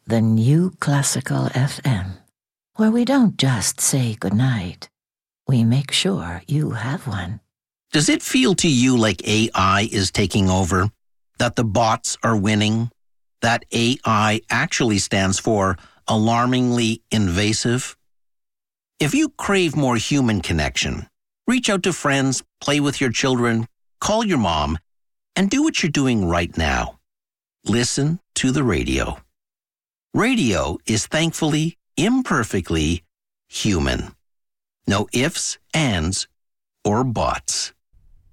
the new Classical FM, where we don't just say goodnight, we make sure you have one. Does it feel to you like AI is taking over? That the bots are winning? That AI actually stands for alarmingly invasive? If you crave more human connection, reach out to friends, play with your children, call your mom, and do what you're doing right now. Listen to the radio. Radio is thankfully, imperfectly human. No ifs, ands, or buts.